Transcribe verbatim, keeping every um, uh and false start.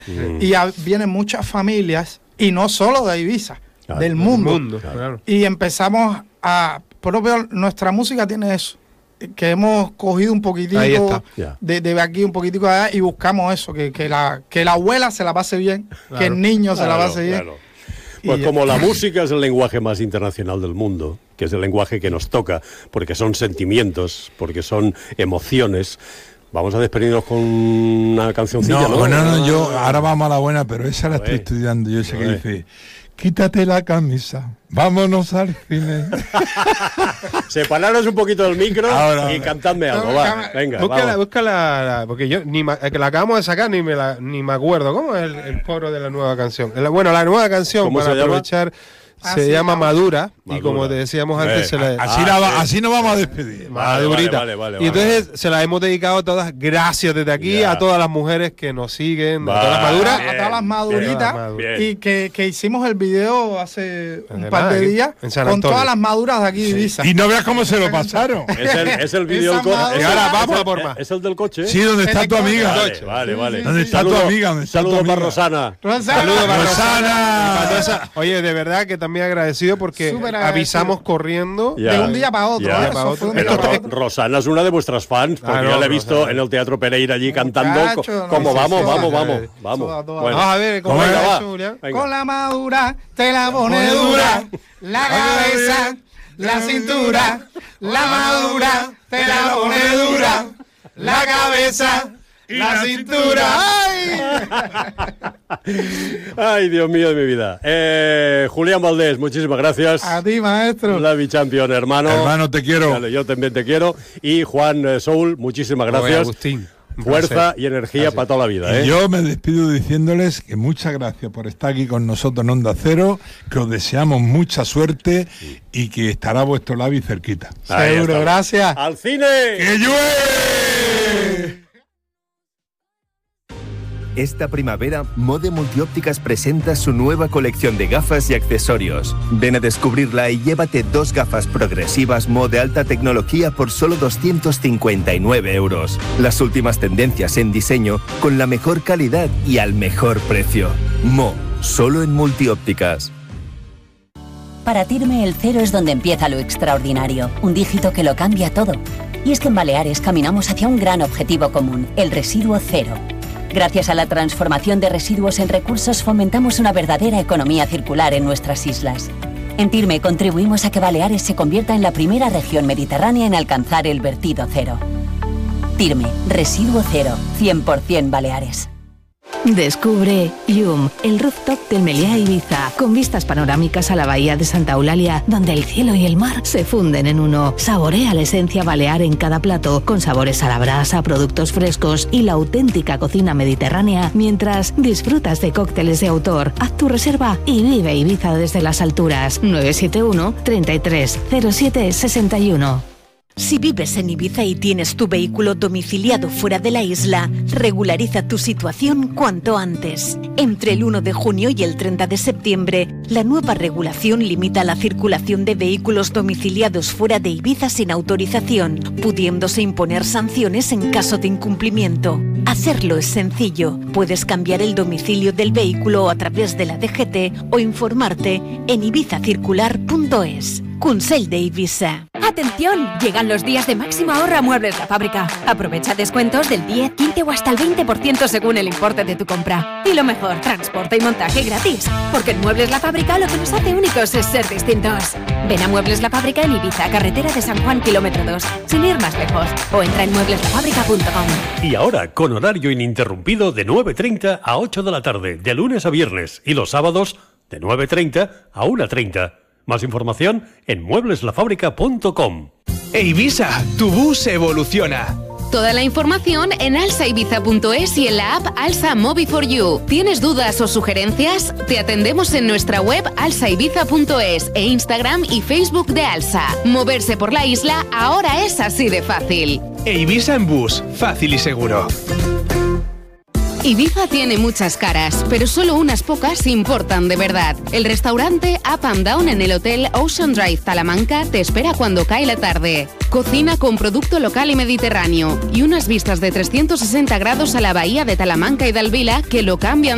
Mm. Y a, vienen muchas familias, y no solo de Ibiza, claro, del mundo. mundo claro. Y empezamos a... Propio, nuestra música tiene eso, que hemos cogido un poquitico de, de aquí, un poquitico de allá, y buscamos eso, que, que, la, que la abuela se la pase bien, claro. que el niño claro, se la pase bien. Claro. Pues y como la música es el lenguaje más internacional del mundo, que es el lenguaje que nos toca, porque son sentimientos, porque son emociones, vamos a despedirnos con una cancioncilla, ¿no? No, no, no, yo ahora vamos a la buena, pero esa la estoy estudiando. Yo sé que dice, quítate la camisa, vámonos al cine. Separaros un poquito del micro ahora, y cantadme algo, va, venga, búscala, búscala, la, porque yo ni ma, que la acabamos de sacar ni me la, ni me acuerdo. ¿Cómo es el, el coro de la nueva canción? La, bueno, la nueva canción, para aprovechar... Ah, se sí, llama Madura, Madura, y como te decíamos antes, eh, se la, así, ah, la, sí. así nos vamos a despedir. Madurita. Vale, vale, vale, y entonces vale. se la hemos dedicado a todas, gracias desde aquí, yeah. a todas las mujeres que nos siguen, vale. a todas las maduras, bien, a todas las maduritas, bien. y que, que hicimos el video hace un par de días con todas las maduras de aquí de Ibiza. Y no veas cómo se lo pasaron. Es el, es el video del coche. Y ahora vamos a por más. ¿Es el del coche? Sí, donde está tu amiga. Vale, vale, vale. ¿Dónde está tu amiga? Saludos para Rosana. Saludos para Rosana. Oye, de verdad que también agradecido por porque avisamos corriendo yeah, de un día para otro. Yeah. ¿eh? Eso fue un Pero día Ro- Rosana es una de vuestras fans, porque ah, no, yo la he visto Rosana. En el Teatro Pereira allí cantando. Muchacho, como no, vamos, sí, vamos, sí, vamos, sí, vamos. Toda, toda. Bueno. Vamos a ver cómo venga, va. Venga. Con la madura te la pone dura, la cabeza, la cintura, la madura te la pone dura, la cabeza. La cintura. ¡Ay! Ay, Dios mío de mi vida. Eh, Julián Valdés, muchísimas gracias. A ti, maestro. La Bichampion, hermano. Hermano, te quiero. Vale, yo también te quiero. Y Juan eh, Soul, muchísimas gracias. Oye, Agustín. Fuerza y energía gracias. Para toda la vida. ¿eh? Y yo me despido diciéndoles que muchas gracias por estar aquí con nosotros en Onda Cero, que os deseamos mucha suerte y que estará vuestro Labi cerquita. Seguro, gracias. ¡Al cine! ¡Que llueve! Esta primavera, Mode Multiópticas presenta su nueva colección de gafas y accesorios. Ven a descubrirla y llévate dos gafas progresivas Mo de alta tecnología por solo doscientos cincuenta y nueve euros. Las últimas tendencias en diseño con la mejor calidad y al mejor precio. Mo, solo en Multiópticas. Para Tirme el cero es donde empieza lo extraordinario, un dígito que lo cambia todo. Y es que en Baleares caminamos hacia un gran objetivo común, el residuo cero. Gracias a la transformación de residuos en recursos fomentamos una verdadera economía circular en nuestras islas. En Tirme contribuimos a que Baleares se convierta en la primera región mediterránea en alcanzar el vertido cero. Tirme, residuo cero, cien por ciento Baleares. Descubre Yum, el rooftop del Meliá Ibiza, con vistas panorámicas a la bahía de Santa Eulalia, donde el cielo y el mar se funden en uno. Saborea la esencia balear en cada plato, con sabores a la brasa, productos frescos y la auténtica cocina mediterránea, mientras disfrutas de cócteles de autor. Haz tu reserva y vive Ibiza desde las alturas. nueve siete uno, treinta y tres, cero siete, sesenta y uno. Si vives en Ibiza y tienes tu vehículo domiciliado fuera de la isla, regulariza tu situación cuanto antes. Entre el uno de junio y el treinta de septiembre, la nueva regulación limita la circulación de vehículos domiciliados fuera de Ibiza sin autorización, pudiéndose imponer sanciones en caso de incumplimiento. Hacerlo es sencillo. Puedes cambiar el domicilio del vehículo a través de la D G T o informarte en ibiza circular punto es. Consell de Ibiza. ¡Atención! Llegan los días de máximo ahorro a Muebles La Fábrica. Aprovecha descuentos del diez, quince o hasta el veinte por ciento según el importe de tu compra. Y lo mejor, transporte y montaje gratis. Porque en Muebles La Fábrica lo que nos hace únicos es ser distintos. Ven a Muebles La Fábrica en Ibiza, carretera de San Juan, kilómetro dos, sin ir más lejos. O entra en muebles la fábrica punto com. Y ahora, con horario ininterrumpido de nueve treinta a ocho de la tarde, de lunes a viernes, y los sábados de nueve treinta a una treinta. Más información en muebles la fábrica punto com. E Ibiza, tu bus evoluciona. Toda la información en alsa ibiza punto es y en la app Alsa Mobi for You. ¿Tienes dudas o sugerencias? Te atendemos en nuestra web alsa ibiza punto es e Instagram y Facebook de Alsa. Moverse por la isla ahora es así de fácil. E Ibiza en bus, fácil y seguro. Ibiza tiene muchas caras, pero solo unas pocas importan de verdad. El restaurante Up and Down en el Hotel Ocean Drive Talamanca te espera cuando cae la tarde. Cocina con producto local y mediterráneo y unas vistas de trescientos sesenta grados a la bahía de Talamanca y de Alvila que lo cambian